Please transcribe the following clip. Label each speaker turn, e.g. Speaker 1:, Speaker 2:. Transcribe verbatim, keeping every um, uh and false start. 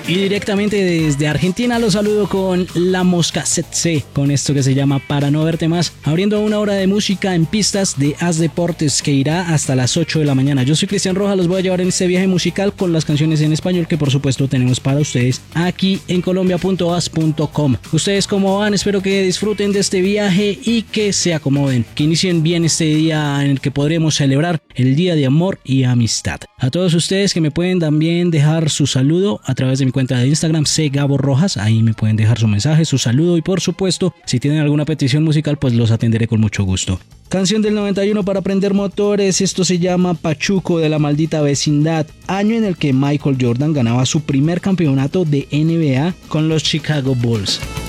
Speaker 1: Y directamente desde Argentina los saludo con La Mosca Setse, con esto que se llama Para No Verte Más, abriendo una hora de música en pistas de As Deportes que irá hasta las ocho de la mañana. Yo soy Cristian Rojas, los voy a llevar en este viaje musical con las canciones en español que por supuesto tenemos para ustedes aquí en colombia punto as punto com. Ustedes cómo van, espero que disfruten de este viaje y que se acomoden, que inicien bien este día en el que podremos celebrar el Día de Amor y Amistad. A todos ustedes que me pueden también dejar su saludo a través de mi cuenta de Instagram, C Gabo Rojas, ahí me pueden dejar su mensaje, su saludo y por supuesto, si tienen alguna petición musical, pues los atenderé con mucho gusto. Canción del noventa y uno para prender motores, esto se llama Pachuco de La Maldita Vecindad, año en el que Michael Jordan ganaba su primer campeonato de N B A con los Chicago Bulls.